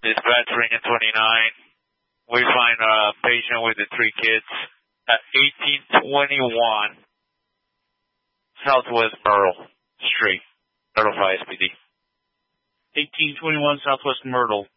Dispatch ring at 29. We find a patient with the 3 kids at 1821 Southwest Myrtle Street, Myrtle 5 SPD. 1821 Southwest Myrtle.